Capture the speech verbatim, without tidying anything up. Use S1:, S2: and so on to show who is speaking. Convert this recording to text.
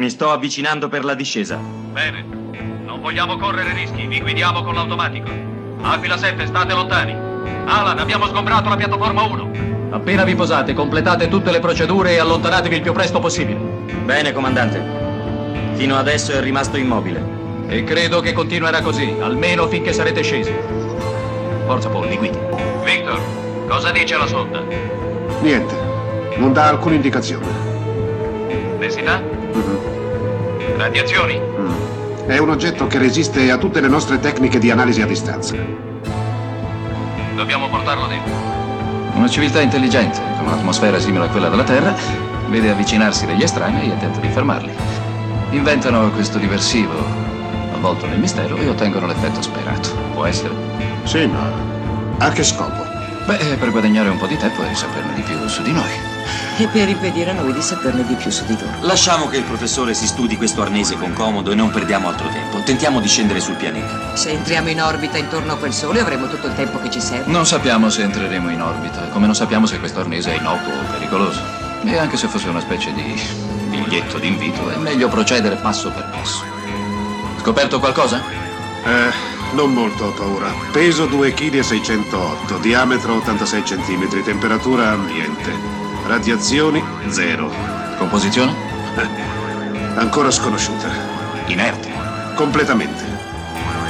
S1: Mi sto avvicinando per la discesa.
S2: Bene. Non vogliamo correre rischi, vi guidiamo con l'automatico. Aquila sette, state lontani. Alan, abbiamo sgombrato la piattaforma uno.
S3: Appena vi posate, completate tutte le procedure e allontanatevi il più presto possibile.
S1: Bene, comandante. Fino adesso è rimasto immobile.
S3: E credo che continuerà così, almeno finché sarete scesi. Forza Paul, li guidi.
S2: Victor, cosa dice la sonda?
S4: Niente, non dà alcuna indicazione.
S2: Densità?
S4: Mm-hmm.
S2: Radiazioni?
S4: Mm. È un oggetto che resiste a tutte le nostre tecniche di analisi a distanza.
S2: Dobbiamo portarlo dentro.
S3: Una civiltà intelligente, con un'atmosfera simile a quella della Terra, vede avvicinarsi degli estranei e tenta di fermarli. Inventano questo diversivo, avvolto nel mistero, e ottengono l'effetto sperato. Può essere?
S4: Sì, ma a che scopo?
S3: Beh, per guadagnare un po' di tempo e saperne di più su di noi.
S5: E per impedire a noi di saperne di più su di loro.
S1: Lasciamo che il professore si studi questo arnese con comodo e non perdiamo altro tempo. Tentiamo di scendere sul pianeta.
S5: Se entriamo in orbita intorno a quel sole avremo tutto il tempo che ci serve.
S3: Non sappiamo se entreremo in orbita, come non sappiamo se questo arnese è innocuo o pericoloso. E anche se fosse una specie di biglietto d'invito, è meglio procedere passo per passo. Scoperto qualcosa?
S4: Eh, non molto, ho paura. Peso due chili e seicentotto, diametro ottantasei centimetri, temperatura ambiente. Radiazioni zero.
S3: Composizione?
S4: Ancora sconosciuta.
S3: Inerte.
S4: Completamente.